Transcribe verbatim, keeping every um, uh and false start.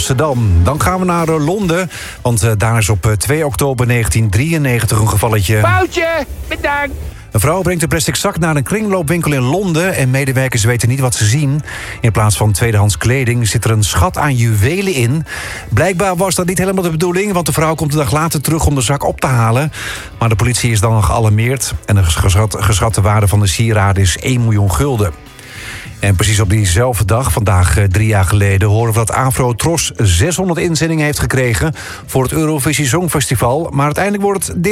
Amsterdam. Dan gaan we naar uh, Londen, want uh, daar is op uh, twee oktober negentien drieënnegentig een gevalletje... Foutje, bedankt. Een vrouw brengt een plastic zak naar een kringloopwinkel in Londen... en medewerkers weten niet wat ze zien. In plaats van tweedehands kleding zit er een schat aan juwelen in. Blijkbaar was dat niet helemaal de bedoeling... want de vrouw komt een dag later terug om de zak op te halen. Maar de politie is dan gealarmeerd... en de geschat, geschatte waarde van de sieraden is één miljoen gulden. En precies op diezelfde dag, vandaag drie jaar geleden... horen we dat Afro Tros zeshonderd inzendingen heeft gekregen... voor het Eurovisie Songfestival. Maar uiteindelijk wordt het...